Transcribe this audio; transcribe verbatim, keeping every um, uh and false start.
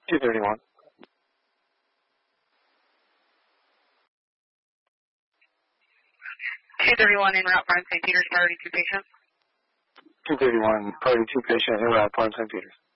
two thirty-one. two thirty-one en route from Saint Peter's, priority two patients. two thirty-one, priority two patient en route from Saint Peter's.